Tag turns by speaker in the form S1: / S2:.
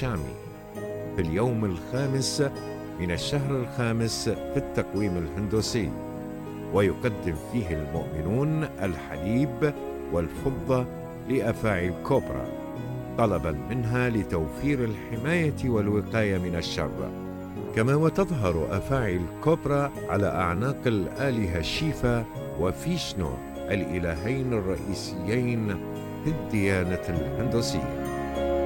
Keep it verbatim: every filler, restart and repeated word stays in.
S1: الشامي في اليوم الخامس من الشهر الخامس في التقويم الهندوسي، ويقدم فيه المؤمنون الحليب والفضة لأفاعي الكوبرا طلبا منها لتوفير الحماية والوقاية من الشر. كما وتظهر أفاعي الكوبرا على أعناق الآلهة شيفا وفيشنو الإلهين الرئيسيين في الديانة الهندوسية.